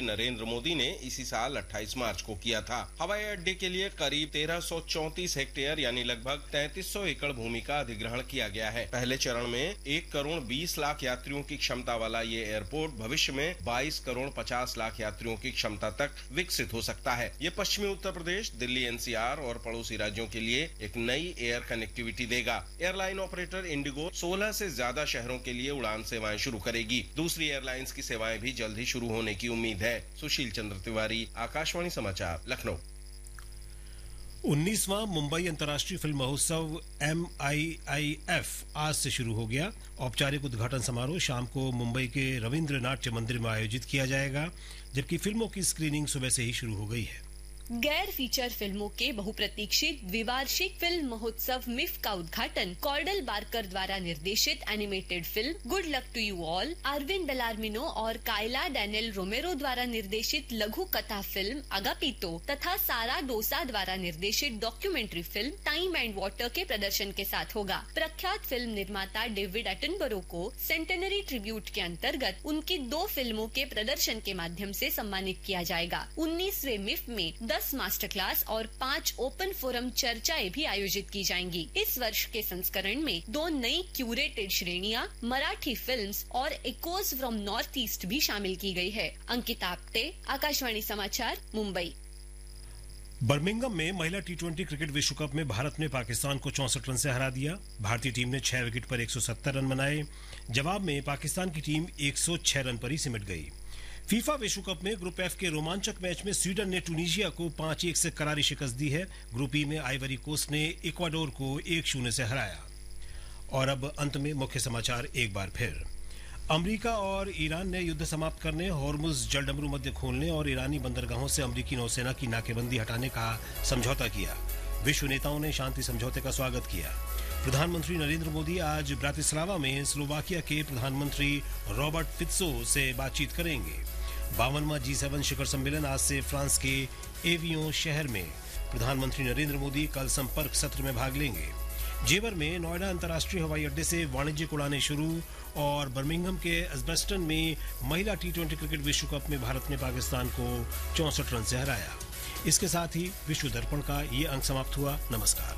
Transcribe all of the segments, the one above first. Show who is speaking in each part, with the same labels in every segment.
Speaker 1: प्रधानमंत्री नरेंद्र मोदी ने इसी साल 28 मार्च को किया था। हवाई अड्डे के लिए करीब 1334 हेक्टेयर यानी लगभग 3300 एकड़ भूमि का अधिग्रहण किया गया है। पहले चरण में 1 करोड़ 20 लाख यात्रियों की क्षमता वाला ये एयरपोर्ट भविष्य में 22 करोड़ 50 लाख यात्रियों की क्षमता तक विकसित हो सकता है। ये पश्चिमी उत्तर प्रदेश, दिल्ली एनसीआर और पड़ोसी राज्यों के लिए एक नई एयर कनेक्टिविटी देगा। एयरलाइन ऑपरेटर इंडिगो 16 से ज्यादा शहरों के लिए उड़ान सेवाएं शुरू करेगी। दूसरी एयरलाइंस की सेवाएं भी जल्द ही शुरू होने की उम्मीद है। सुशील चंद्र तिवारी, आकाशवाणी समाचार, लखनऊ।
Speaker 2: 19वां मुंबई अंतर्राष्ट्रीय फिल्म महोत्सव MIIF आज से शुरू हो गया। औपचारिक उद्घाटन समारोह शाम को मुंबई के रविंद्र नाट्य मंदिर में आयोजित किया जाएगा, जबकि फिल्मों की स्क्रीनिंग सुबह से ही शुरू हो गई है।
Speaker 3: गैर फीचर फिल्मों के बहुप्रतीक्षित द्विवार्षिक फिल्म महोत्सव मिफ का उद्घाटन कॉर्डल बार्कर द्वारा निर्देशित animated film good luck to you all, Arvind बेलार्मिनो और कायला डैनियल रोमेरो द्वारा निर्देशित लघु कथा फिल्म अगापितो तथा सारा डोसा द्वारा निर्देशित documentary film time and water के प्रदर्शन के साथ होगा। प्रख्यात फिल्म निर्माता डेविड एटनबरो को सेंटेनरी ट्रिब्यूट के अंतर्गत उनकी 2 फिल्मों के प्रदर्शन के माध्यम से सम्मानित किया जाएगा। 19वें मिफ में 10 मास्टर क्लास और 5 ओपन फोरम चर्चाएं भी आयोजित की जाएंगी। इस वर्ष के संस्करण में 2 नई क्यूरेटेड श्रेणियां, मराठी फिल्म्स और एकोज फ्रॉम नॉर्थ ईस्ट भी शामिल की गई है। अंकिता आप्टे, आकाशवाणी समाचार, मुंबई।
Speaker 2: बर्मिंघम में महिला T20 क्रिकेट विश्व कप में भारत ने पाकिस्तान को 64 रन से हरा दिया। भारतीय टीम ने 6 विकेट पर 170 रन बनाए। जवाब में पाकिस्तान की टीम 106 रन पर ही सिमट गई। फीफा विश्व कप में ग्रुप एफ के रोमांचक मैच में स्वीडन ने टूनीशिया को 5-1 से करारी शिकस्त दी है। ग्रुप ई में आइवरी कोस्ट ने इक्वाडोर को 1-0 से हराया। और अब अंत में मुख्य समाचार एक बार फिर। अमेरिका और ईरान ने युद्ध समाप्त करने, हॉर्मुज जलडमरू मध्य खोलने और ईरानी बंदरगाहों से अमेरिकी नौसेना की नाकेबंदी हटाने का समझौता किया। विश्व नेताओं ने शांति समझौते का स्वागत किया। प्रधानमंत्री नरेंद्र मोदी आज ब्रातिस्लावा में स्लोवाकिया के प्रधानमंत्री रॉबर्ट फित्सो से बातचीत करेंगे। 52वां G7 शिखर सम्मेलन आज से फ्रांस के एवियों शहर में। प्रधानमंत्री नरेंद्र मोदी कल संपर्क सत्र में भाग लेंगे। जेवर में नोएडा अंतर्राष्ट्रीय हवाई अड्डे से वाणिज्यिक उड़ानें शुरू और बर्मिंघम के एजबस्टन में महिला T20 क्रिकेट विश्व कप में भारत ने पाकिस्तान को 64 रन से हराया। इसके साथ ही विश्व दर्पण का ये अंक समाप्त हुआ। नमस्कार।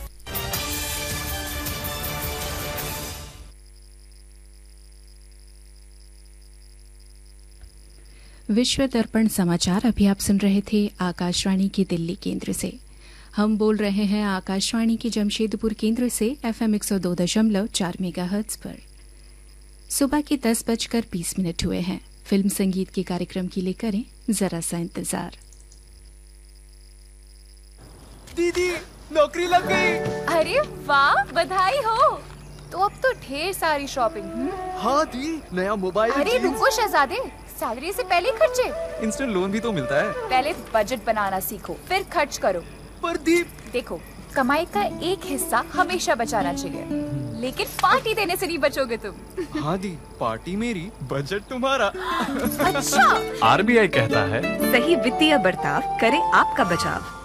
Speaker 4: विश्व दर्पण समाचार अभी आप सुन रहे थे आकाशवाणी की दिल्ली केंद्र से। हम बोल रहे हैं आकाशवाणी की जमशेदपुर केंद्र से FM 102.4 मेगाहर्ट्ज पर। सुबह के 10:20 हुए हैं। फिल्म संगीत के कार्यक्रम के लिए करें जरा सा इंतजार।
Speaker 5: दीदी नौकरी लग गई।
Speaker 6: अरे वाह, बधाई हो। तो अब तो ढेर सारी शॉपिंग।
Speaker 5: हाँ दी, नया मोबाइल।
Speaker 6: अरे रुको शहजादे, सैलरी से पहले खर्चे।
Speaker 5: इंस्टेंट लोन भी तो मिलता है।
Speaker 6: पहले बजट बनाना सीखो, फिर खर्च करो।
Speaker 5: पर दी, देखो
Speaker 6: कमाई का एक हिस्सा हमेशा बचाना चाहिए, लेकिन पार्टी देने से नहीं बचोगे तुम।
Speaker 5: हाँ दी, पार्टी मेरी, बजट तुम्हारा।
Speaker 6: अच्छा।
Speaker 7: RBI कहता है
Speaker 8: सही वित्तीय बर्ताव करे आपका बचाव।